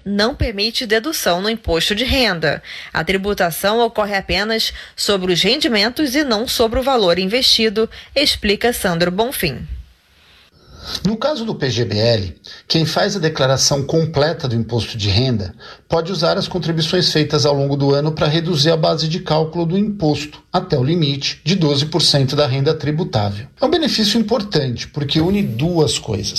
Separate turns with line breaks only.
não permite dedução no imposto de renda. A tributação ocorre apenas sobre os rendimentos e não sobre o valor investido, explica Sandro Bonfim.
No caso do PGBL, quem faz a declaração completa do imposto de renda pode usar as contribuições feitas ao longo do ano para reduzir a base de cálculo do imposto até o limite de 12% da renda tributável. É um benefício importante porque une duas coisas.